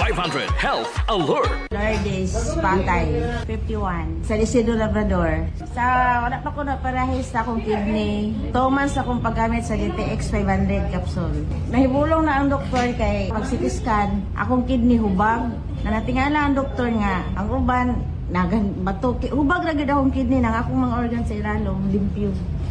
500 Health Alert. Lourdes Pangkay, 51. Sa Isidro Labrador. Sa wala pa ko na parahis sa akong kidney. 2 months akong paggamit sa DTX 500 capsule. Nahibulong na ang doktor kay pag CT scan, akong kidney hubag. Na natingala ang doktor nga, ang uban batuki. Hubag na gid akong kidney nang akong mga organ sa ilalong limpyo.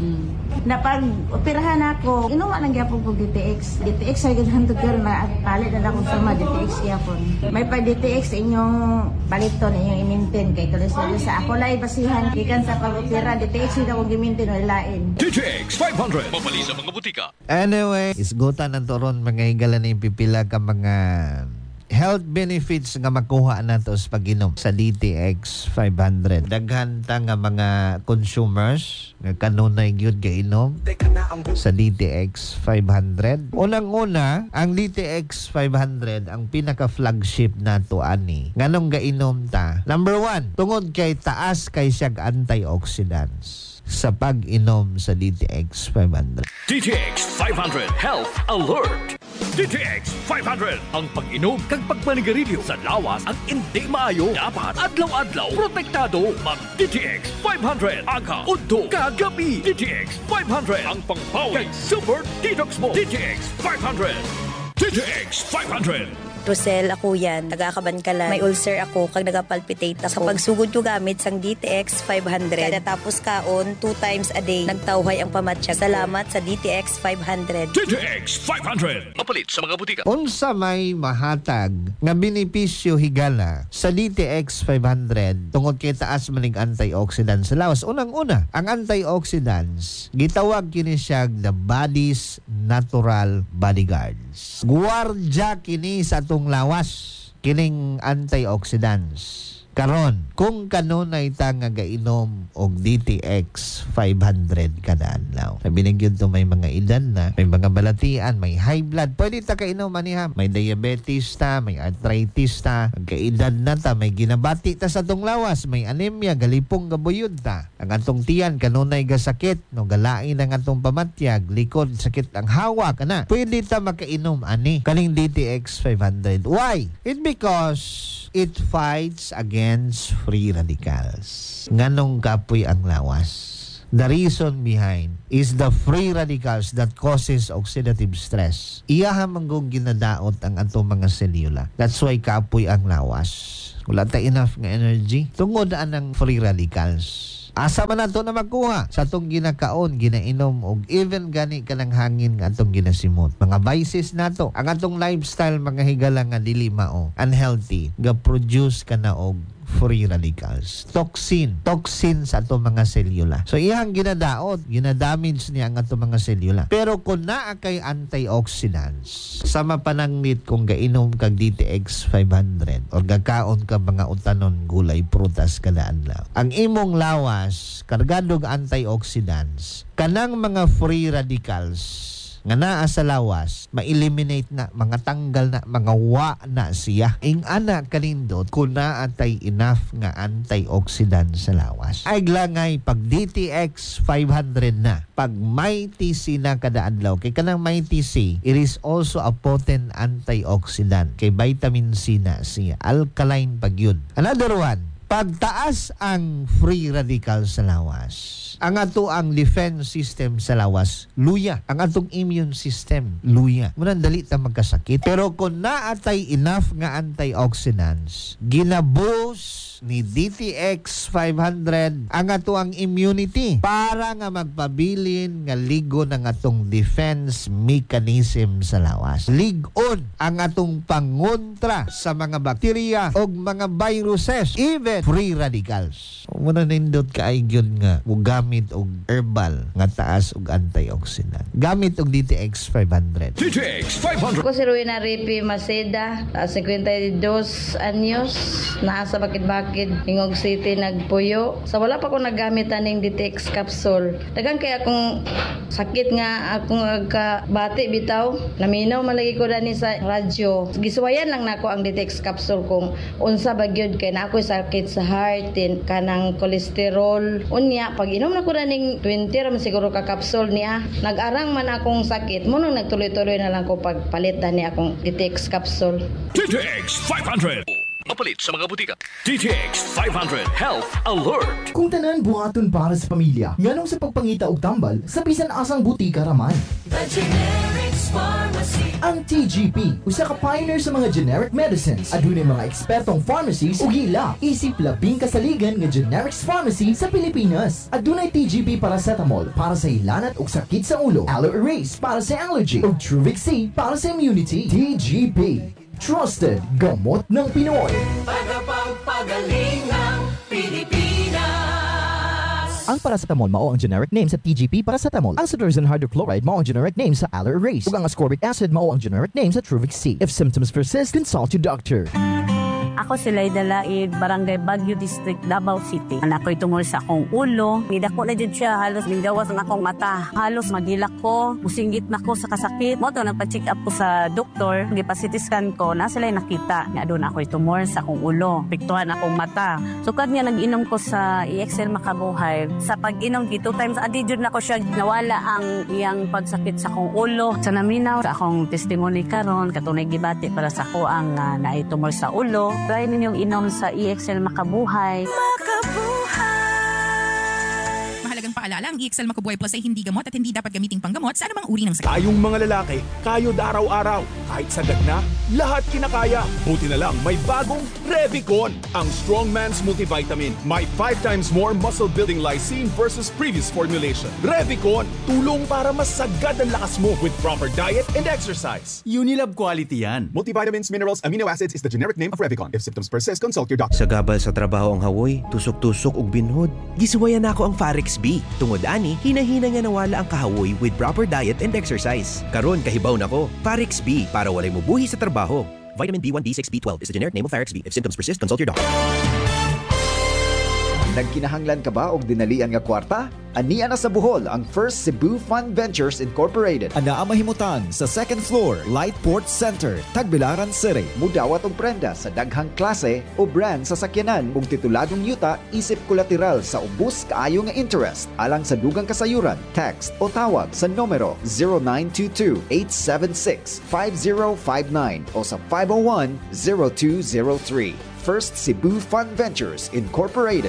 Na pag operahan ako, inuman lang gyapon ko DTX. DTX ay ganahan to girl na palit na akong sama DTX gyapon. May pa DTX inyong paliton inyong i-maintain kay cholesterol sa ako lay basihan gikan sa pag-opera DTX ida akong gi-maintain o ilain. DTX 500 mapali sa mga butika. Anyway, isgutan ng toron mga higala na pipila ka mga health benefits nga makuha nato sa pag-inom sa DTX 500. Daghan ta nga mga consumers nga kanunay gyud gainom sa DTX 500. Unang-una, ang DTX 500 ang pinaka-flagship nato ani. Nganong gainom ta? Number 1, tungod kay taas kay siyag antioxidants sa pag-inom sa DTX 500. DTX 500 Health Alert. DTX 500 ang pag-inom kag pagmanigarilyo sa lawas ang hindi maayo. Dapat adlaw-adlaw protektado. Mag DTX 500 aga udto kagabi. DTX 500 ang pangpawi kay Super Detox mo. DTX 500. DTX 500. Rosel, ako yan. Nagakabankalan. May ulcer ako kag nagapalpitate ako. Sa pagsugod ko gamit sang DTX 500. Kada tapos kaon, 2 times a day. Nagtawhay ang pamatya. Salamat sa DTX 500. DTX 500 mapalit sa mga butika. Unsa may mahatag nga benepisyo higala sa DTX 500 tungod kay taas maning antioxidants sa lawas. Unang-una, ang antioxidants gitawag kini siya the body's natural bodyguards. Guwardya kini sa atong lawas kining antioxidants. Karon, kung kanunay ta nga gainom og DTX 500 kada adlaw. Sabi na gyud to may mga edad na, may mga balatian, may high blood, pwede ta kainom maniha. May diabetes ta, may arthritis ta, kaedad na ta, may ginabati ta sa atong lawas, may anemia, galipong gabuyod ta. Ang atong tiyan kanunay ga sakit, no galain ang atong pamatyag, likod sakit ang hawak ana. Pwede ta makainom ani kaning DTX 500. Why? It's because it fights against free radicals. Nganong kapoy ang lawas? The reason behind is the free radicals that causes oxidative stress. Iyaha manggong ginadaot ang atong mga selula. That's why kapoy ang lawas. Wala ta enough nga energy. Tungod ang free radicals. Asa man nato na magkuha sa atong ginakaon, ginainom og even gani kanang hangin nga atong ginasimot. Mga vices nato, ang atong lifestyle mga higala nga dili mao, unhealthy, ga produce kana og free radicals. Toxin sa atong mga selula. So iyang ginadaot, ginadamage niya ang atong mga selula. Pero kung naa kay antioxidants, sama panangnit kung gainom kag DTX 500 or gakaon ka mga utanon gulay, prutas kada adlaw. Ang imong lawas kargado og antioxidants, kanang mga free radicals nga naa sa lawas, ma-eliminate na, mga tanggal na, mga wa na siya. Ing ana kanindot, kung naatay enough nga antioxidant sa lawas. Ay glangay, pag DTX 500 na, pag may TC na kada adlaw, kay kanang may TC, it is also a potent antioxidant. Kay vitamin C na siya. Alkaline pag yun. Another one, pagtaas ang free radical sa lawas, ang ato ang defense system sa lawas, luya. Ang atong immune system, luya. Muna dali ta magkasakit. Pero kung naatay enough nga antioxidants, ginaboost ni DTX 500 ang ato ang immunity para nga magpabilin nga ligo ng atong defense mechanism sa lawas. Ligon ang atong pangontra sa mga bakterya o mga viruses, even free radicals. Muna nindot kaay gyud nga gamit og herbal nga taas og antioxidant. Gamit og DTX 500. DTX 500. Ako si Rowena Ripi Maceda, 52 anyos, naa sa Bakid-Bakid, Ingog City, nagpuyo. Sa wala pa ko nagamit aning DTX capsule. Dagan kay akong sakit nga akong bati bitaw. Naminaw malagi ko dani sa radyo. Gisuwayan lang nako ang DTX capsule kung unsa ba gyud kay na ako sakit sa heart, kanang cholesterol. Unya pag inom na ko na ning 20 ram siguro ka kapsul niya. Nag-arang man akong sakit. Munong nagtuloy-tuloy na lang ko pagpalitan niya akong DTX kapsul. DTX 500. Mapalit sa mga butika. DTX 500 Health Alert. Kung tanan buhaton para sa pamilya, nganong sa pagpangita og tambal sa bisan asang butika raman. Ang TGP, usa ka pioneer sa mga generic medicines. Adunay mga ekspertong pharmacies ug ila isip labing kasaligan nga generics pharmacy sa Pilipinas. Adunay TGP paracetamol para sa ilanat ug sakit sa ulo, Aloe Erase para sa allergy ug Truvix C para sa immunity. TGP, trusted gamot ng Pinoy. Tagapagpagaling ng Pilipinas. Ang paracetamol mao ang generic name sa TGP paracetamol. Ang cetirizine hydrochloride mao ang generic name sa Aloe Erase. Ug ang ascorbic acid mao ang generic name sa Truvix C. If symptoms persist, consult your doctor. Ako si Layda Laid, Barangay Baguio District, Davao City. Ako'y tungol sa akong ulo. Midako na dyan siya, halos minggawas ang akong mata. Halos magilak ko, musinggit na ko sa kasakit. Mo to, nagpa-check up ko sa doktor. Gipa-CT scan ko, na sila nakita. Nga doon ako'y tumor sa akong ulo. Piktuhan akong mata. So kad nga nag-inom ko sa EXL Makabuhay. Sa pag-inom, 2 times a day na ko siya nawala ang iyang pagsakit sa akong ulo. Sa naminaw, sa akong testimony karon katunay gibati para sa ako ang naitumor sa ulo. Try ninyong inom sa EXL Makabuhay. Mahalagang paalala, ang EXL Makabuhay Plus ay hindi gamot at hindi dapat gamiting panggamot sa anumang uri ng sakit. Tayong mga lalaki, kayod araw-araw. Kahit sagad na, lahat kinakaya. Buti na lang, may bagong Revicon. Ang Strong Man's Multivitamin. May 5 times more muscle-building lysine versus previous formulation. Revicon, tulong para mas sagad ang lakas mo with proper diet and exercise. Unilab quality yan. Multivitamins, minerals, amino acids is the generic name of Revicon. If symptoms persist, consult your doctor. Sa gabal sa trabaho ang hawoy, tusok-tusok ug binhod. Gisuwayan nako ang Farex B. Tungod ani, hinahina nga nawala ang kahawoy with proper diet and exercise. Karon kahibaw nako, Farex B para walay mubuhi sa trabaho. Vitamin B1, B6, B12 is the generic name of Farex B. If symptoms persist, consult your doctor. Nagkinahanglan ka ba og dinalian nga kwarta? Ania na sa Bohol ang First Cebu Fund Ventures Incorporated. Ana mahimutan sa second floor, Lightport Center, Tagbilaran City. Mudawat og prenda sa daghang klase o brand sa sakyanan ug tituladong yuta isip kolateral sa ubos kaayo nga interest. Alang sa dugang kasayuran, text o tawag sa numero 0922-876-5059 o sa 501-0203. First Cebu Fund Ventures Incorporated.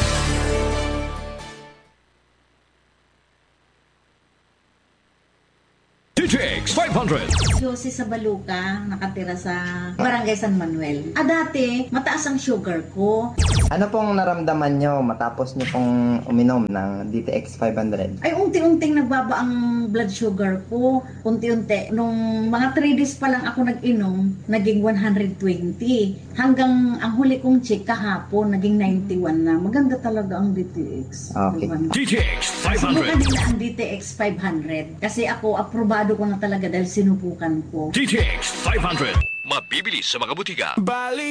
DTX 500. Yossi sa Baluca, nakatira sa Barangay San Manuel. Dati, mataas ang sugar ko. Ano pong naramdaman nyo matapos nyo pong uminom ng DTX 500? Ay, unti-unting nagbaba ang blood sugar ko. Unti-unti. Nung mga 3 days pa lang ako nag-inom, naging 120. Hanggang ang huli kong check kahapon, naging 91 na. Maganda talaga ang DTX. Okay. DTX 500. Sinubukan nila ang DTX 500. Kasi ako, aprobado ko na talaga dahil sinubukan ko. DTX 500. Mabibili sa mga butika. Bali